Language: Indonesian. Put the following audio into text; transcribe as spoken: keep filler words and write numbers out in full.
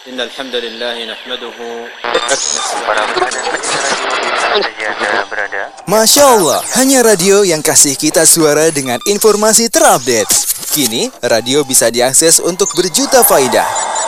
إن الحمد لله نحمده. Para pendengar radio di mana saja Anda berada. Masya Allah, hanya radio yang kasih kita suara dengan informasi terupdate. Kini, radio bisa diakses untuk berjuta faidah.